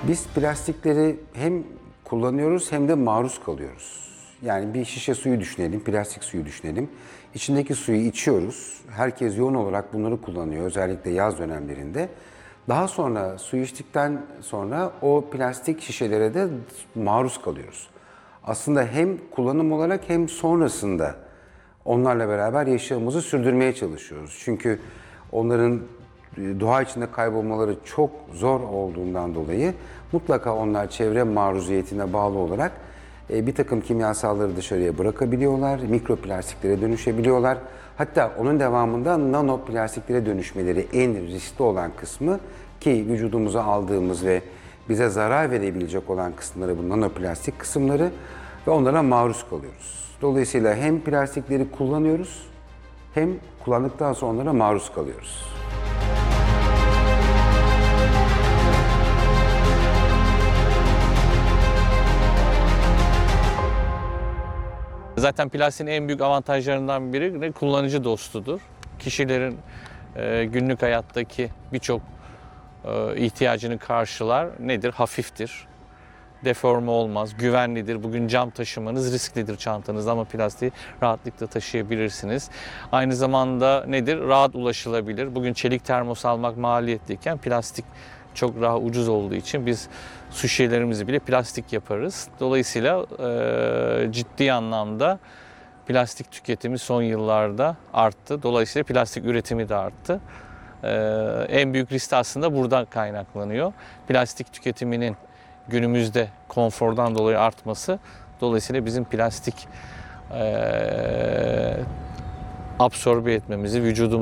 Biz plastikleri hem kullanıyoruz hem de maruz kalıyoruz. Yani bir şişe suyu düşünelim, plastik suyu düşünelim. İçindeki suyu içiyoruz. Herkes yoğun olarak bunları kullanıyor, özellikle yaz dönemlerinde. Daha sonra suyu içtikten sonra o plastik şişelere de maruz kalıyoruz. Aslında hem kullanım olarak hem sonrasında onlarla beraber yaşamımızı sürdürmeye çalışıyoruz. Çünkü onların doğa içinde kaybolmaları çok zor olduğundan dolayı mutlaka onlar çevre maruziyetine bağlı olarak bir takım kimyasalları dışarıya bırakabiliyorlar, mikroplastiklere dönüşebiliyorlar. Hatta onun devamında nanoplastiklere dönüşmeleri en riskli olan kısmı, ki vücudumuza aldığımız ve bize zarar verebilecek olan kısımları bu nanoplastik kısımları ve onlara maruz kalıyoruz. Dolayısıyla hem plastikleri kullanıyoruz hem kullandıktan sonra onlara maruz kalıyoruz. Zaten plastiğin en büyük avantajlarından biri de kullanıcı dostudur. Kişilerin günlük hayattaki birçok ihtiyacını karşılar. Nedir? Hafiftir, deforme olmaz, güvenlidir. Bugün cam taşımanız risklidir çantanızda ama plastiği rahatlıkla taşıyabilirsiniz. Aynı zamanda nedir? Rahat ulaşılabilir. Bugün çelik termos almak maliyetliyken plastik çok daha ucuz olduğu için biz su şişelerimizi bile plastik yaparız. Dolayısıyla ciddi anlamda plastik tüketimi son yıllarda arttı. Dolayısıyla plastik üretimi de arttı. En büyük risk aslında buradan kaynaklanıyor. Plastik tüketiminin günümüzde konfordan dolayı artması. Dolayısıyla bizim plastik absorbe etmemizi, vücudumuz